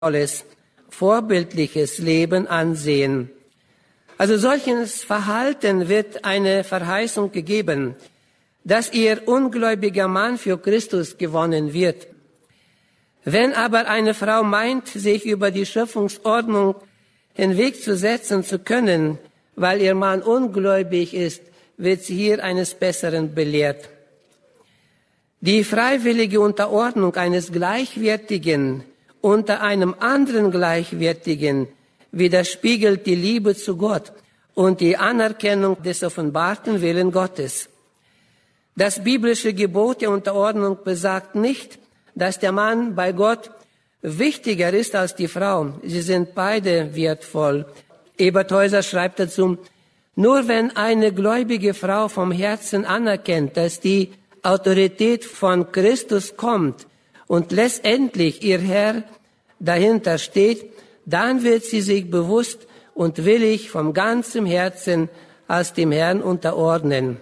vorbildliches Leben ansehen. Also solches Verhalten wird eine Verheißung gegeben, dass ihr ungläubiger Mann für Christus gewonnen wird. Wenn aber eine Frau meint, sich über die Schöpfungsordnung hinwegzusetzen zu können, weil ihr Mann ungläubig ist, wird sie hier eines Besseren belehrt. Die freiwillige Unterordnung eines Gleichwertigen unter einem anderen Gleichwertigen widerspiegelt die Liebe zu Gott und die Anerkennung des offenbarten Willen Gottes. Das biblische Gebot der Unterordnung besagt nicht, dass der Mann bei Gott wichtiger ist als die Frau. Sie sind beide wertvoll. Ebert Häuser schreibt dazu, nur wenn eine gläubige Frau vom Herzen anerkennt, dass die Autorität von Christus kommt und letztendlich ihr Herr dahinter steht, dann wird sie sich bewusst und willig vom ganzen Herzen als dem Herrn unterordnen.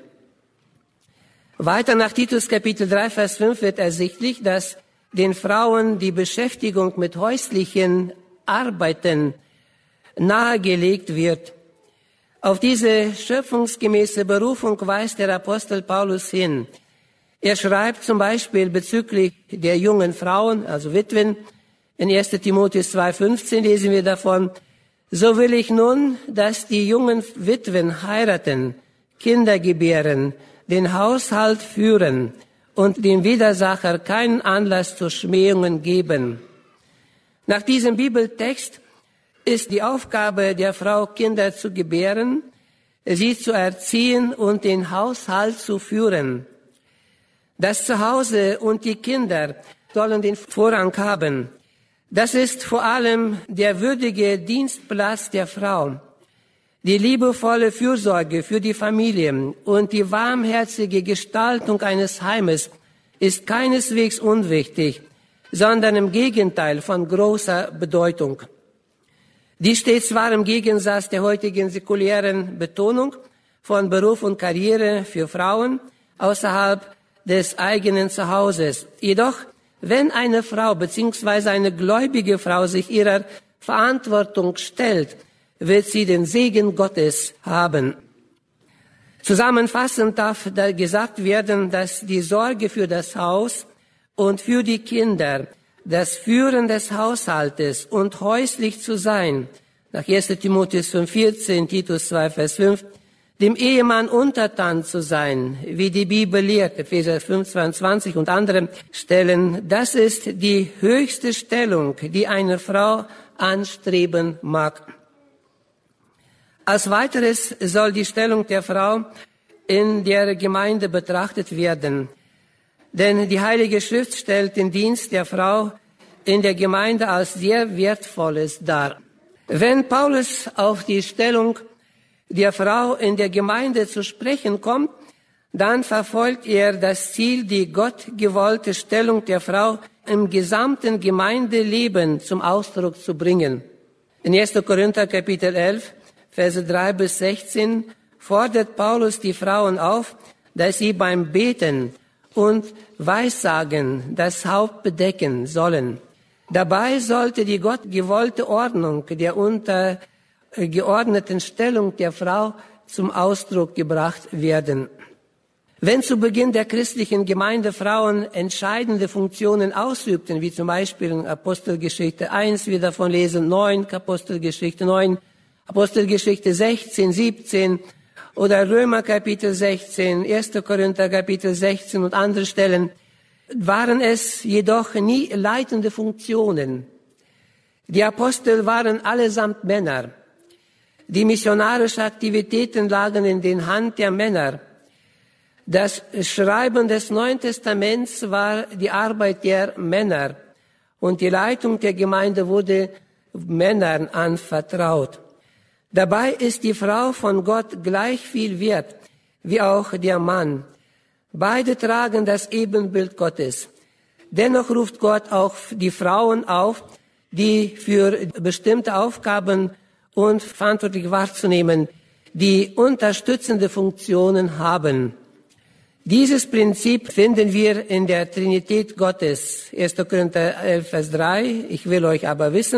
Weiter nach Titus Kapitel 3, Vers 5 wird ersichtlich, dass den Frauen die Beschäftigung mit häuslichen Arbeiten nahegelegt wird. Auf diese schöpfungsgemäße Berufung weist der Apostel Paulus hin. Er schreibt zum Beispiel bezüglich der jungen Frauen, also Witwen, in 1. Timotheus 2,15 lesen wir davon, so will ich nun, dass die jungen Witwen heiraten, Kinder gebären, den Haushalt führen und dem Widersacher keinen Anlass zu Schmähungen geben. Nach diesem Bibeltext ist die Aufgabe der Frau, Kinder zu gebären, sie zu erziehen und den Haushalt zu führen. Das Zuhause und die Kinder sollen den Vorrang haben. Das ist vor allem der würdige Dienstplatz der Frau. Die liebevolle Fürsorge für die Familie und die warmherzige Gestaltung eines Heimes ist keineswegs unwichtig, sondern im Gegenteil von großer Bedeutung. Dies steht zwar im Gegensatz der heutigen säkulären Betonung von Beruf und Karriere für Frauen außerhalb des eigenen Zuhauses. Jedoch, wenn eine Frau bzw. eine gläubige Frau sich ihrer Verantwortung stellt, wird sie den Segen Gottes haben. Zusammenfassend darf da gesagt werden, dass die Sorge für das Haus und für die Kinder, das Führen des Haushaltes und häuslich zu sein, nach 1. Timotheus 5,14, Titus 2, Vers 5, dem Ehemann untertan zu sein, wie die Bibel lehrt, Epheser 5, 22 und andere Stellen, das ist die höchste Stellung, die eine Frau anstreben mag. Als weiteres soll die Stellung der Frau in der Gemeinde betrachtet werden. Denn die Heilige Schrift stellt den Dienst der Frau in der Gemeinde als sehr Wertvolles dar. Wenn Paulus auf die Stellung der Frau in der Gemeinde zu sprechen kommt, dann verfolgt er das Ziel, die gottgewollte Stellung der Frau im gesamten Gemeindeleben zum Ausdruck zu bringen. In 1. Korinther Kapitel 11, Verse 3 bis 16 fordert Paulus die Frauen auf, dass sie beim Beten und Weissagen das Haupt bedecken sollen. Dabei sollte die gottgewollte Ordnung der untergeordneten Stellung der Frau zum Ausdruck gebracht werden. Wenn zu Beginn der christlichen Gemeinde Frauen entscheidende Funktionen ausübten, wie zum Beispiel in Apostelgeschichte 1, wir davon lesen, 9, Apostelgeschichte 9, Apostelgeschichte 16, 17 oder Römer Kapitel 16, 1. Korinther Kapitel 16 und andere Stellen, waren es jedoch nie leitende Funktionen. Die Apostel waren allesamt Männer. Die missionarischen Aktivitäten lagen in den Hand der Männer. Das Schreiben des Neuen Testaments war die Arbeit der Männer und die Leitung der Gemeinde wurde Männern anvertraut. Dabei ist die Frau von Gott gleich viel wert wie auch der Mann. Beide tragen das Ebenbild Gottes. Dennoch ruft Gott auch die Frauen auf, die für bestimmte Aufgaben und verantwortlich wahrzunehmen, die unterstützende Funktionen haben. Dieses Prinzip finden wir in der Trinität Gottes. 1. Korinther 11, Vers 3. Ich will euch aber wissen